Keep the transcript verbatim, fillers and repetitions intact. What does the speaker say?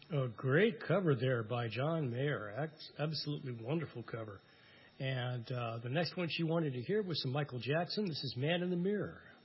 A great cover there by John Mayer. Ac- Absolutely wonderful cover. And uh, the next one she wanted to hear was some Michael Jackson. This is Man in the Mirror.